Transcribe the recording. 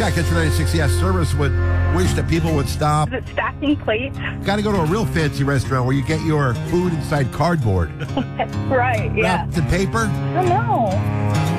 Yeah, Country 96, yes, service would wish that people would stop. Is it stacking plates? Got to go to a real fancy restaurant where you get your food inside cardboard. Right, yeah. Wrapped in paper. I don't know.